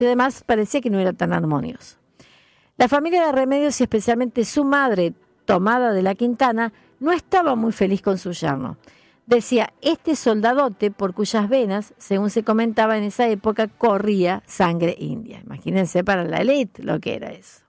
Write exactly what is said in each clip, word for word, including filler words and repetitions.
y además parecía que no era tan armonioso. La familia de Remedios y especialmente su madre, Tomada de la Quintana, no estaba muy feliz con su yerno. Decía, este soldadote por cuyas venas, según se comentaba en esa época, corría sangre india. Imagínense para la élite lo que era eso.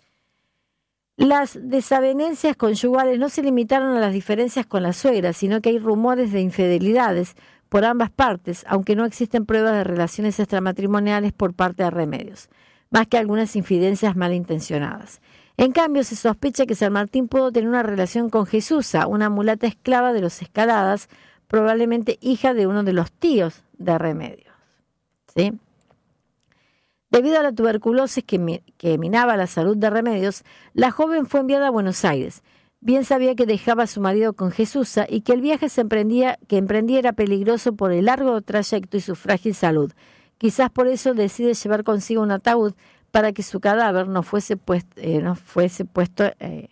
Las desavenencias conyugales no se limitaron a las diferencias con la suegra, sino que hay rumores de infidelidades por ambas partes, aunque no existen pruebas de relaciones extramatrimoniales por parte de Remedios, más que algunas infidencias malintencionadas. En cambio, se sospecha que San Martín pudo tener una relación con Jesusa, una mulata esclava de los Escaladas, probablemente hija de uno de los tíos de Remedios. ¿Sí? Debido a la tuberculosis que, que minaba la salud de Remedios, la joven fue enviada a Buenos Aires. Bien sabía que dejaba a su marido con Jesusa y que el viaje se emprendía, que emprendía era peligroso por el largo trayecto y su frágil salud. Quizás por eso decide llevar consigo un ataúd para que su cadáver no fuese puesto, eh, no fuese puesto eh,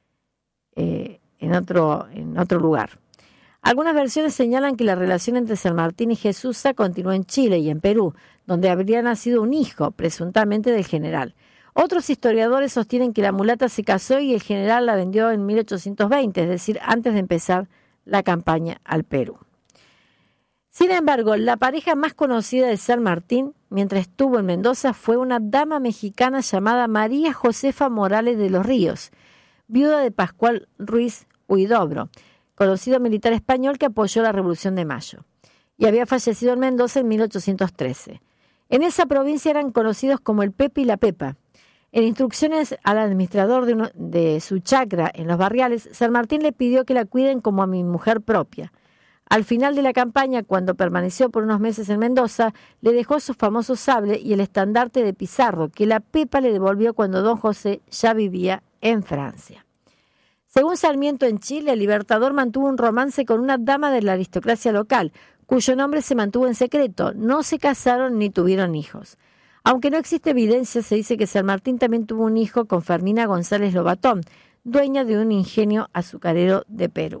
eh, en, otro, en otro lugar. Algunas versiones señalan que la relación entre San Martín y Jesusa continuó en Chile y en Perú, donde habría nacido un hijo, presuntamente del general. Otros historiadores sostienen que la mulata se casó y el general la vendió en mil ochocientos veinte, es decir, antes de empezar la campaña al Perú. Sin embargo, la pareja más conocida de San Martín, mientras estuvo en Mendoza, fue una dama mexicana llamada María Josefa Morales de los Ríos, viuda de Pascual Ruiz Huidobro, conocido militar español que apoyó la Revolución de Mayo, y había fallecido en Mendoza en mil ochocientos trece. En esa provincia eran conocidos como el Pepe y la Pepa. En instrucciones al administrador de, uno, de su chacra en Los Barriales, San Martín le pidió que la cuiden como a mi mujer propia. Al final de la campaña, cuando permaneció por unos meses en Mendoza, le dejó su famoso sable y el estandarte de Pizarro, que la Pepa le devolvió cuando don José ya vivía en Francia. Según Sarmiento en Chile, el Libertador mantuvo un romance con una dama de la aristocracia local, cuyo nombre se mantuvo en secreto. No se casaron ni tuvieron hijos. Aunque no existe evidencia, se dice que San Martín también tuvo un hijo con Fermina González Lobatón, dueña de un ingenio azucarero de Perú.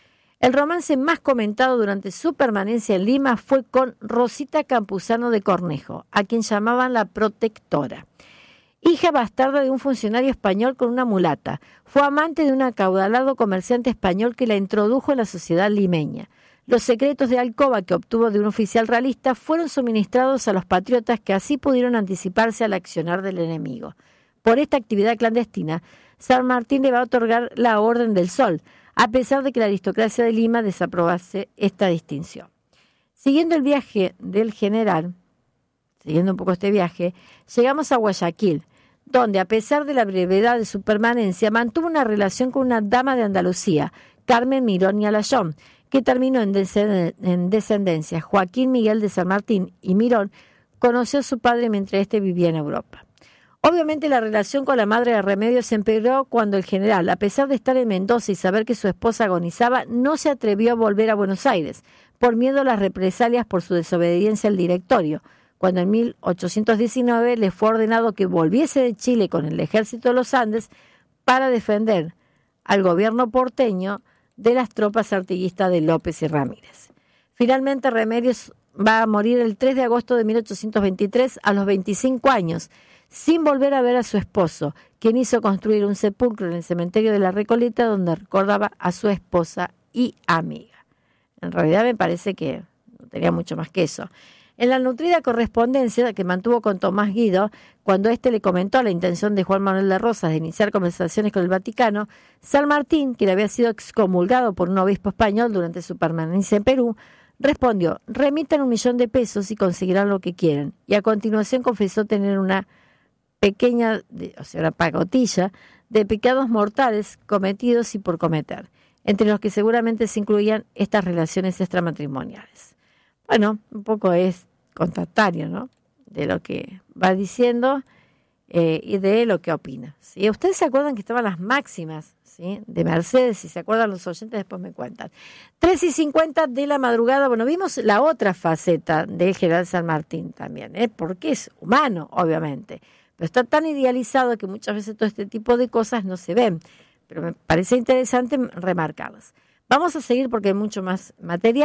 El romance más comentado durante su permanencia en Lima fue con Rosita Campuzano de Cornejo, a quien llamaban la protectora. Hija bastarda de un funcionario español con una mulata, fue amante de un acaudalado comerciante español que la introdujo en la sociedad limeña. Los secretos de alcoba que obtuvo de un oficial realista fueron suministrados a los patriotas que así pudieron anticiparse al accionar del enemigo. Por esta actividad clandestina, San Martín le va a otorgar la Orden del Sol, a pesar de que la aristocracia de Lima desaprobase esta distinción. Siguiendo el viaje del general, siguiendo un poco este viaje, llegamos a Guayaquil, donde a pesar de la brevedad de su permanencia, mantuvo una relación con una dama de Andalucía, Carmen Mirón y Alayón, que terminó en, descend- en descendencia. Joaquín Miguel de San Martín y Mirón conoció a su padre mientras éste vivía en Europa. Obviamente la relación con la madre de Remedios se empeoró cuando el general, a pesar de estar en Mendoza y saber que su esposa agonizaba, no se atrevió a volver a Buenos Aires, por miedo a las represalias por su desobediencia al directorio, cuando en mil ochocientos diecinueve le fue ordenado que volviese de Chile con el ejército de los Andes para defender al gobierno porteño de las tropas artiguistas de López y Ramírez. Finalmente Remedios va a morir el tres de agosto de mil ochocientos veintitrés a los veinticinco años, sin volver a ver a su esposo, quien hizo construir un sepulcro en el cementerio de la Recoleta donde recordaba a su esposa y amiga. En realidad me parece que no tenía mucho más que eso. En la nutrida correspondencia que mantuvo con Tomás Guido, cuando éste le comentó la intención de Juan Manuel de Rosas de iniciar conversaciones con el Vaticano, San Martín, que le había sido excomulgado por un obispo español durante su permanencia en Perú, respondió, remitan un millón de pesos y conseguirán lo que quieran. Y a continuación confesó tener una pequeña, o sea, una pacotilla de pecados mortales cometidos y por cometer, entre los que seguramente se incluían estas relaciones extramatrimoniales. Bueno, un poco es contratario, ¿no?, de lo que va diciendo eh, y de lo que opina. ¿Sí? Ustedes se acuerdan que estaban las máximas, ¿sí?, de Mercedes, si se acuerdan los oyentes después me cuentan. tres y cincuenta de la madrugada, bueno, vimos la otra faceta del general San Martín también, ¿eh? Porque es humano, obviamente, pero está tan idealizado que muchas veces todo este tipo de cosas no se ven, pero me parece interesante remarcarlas. Vamos a seguir porque hay mucho más material.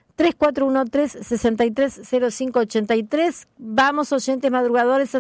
tres cuatro uno tres, seis tres cero cinco ocho tres. Vamos, oyentes madrugadores, a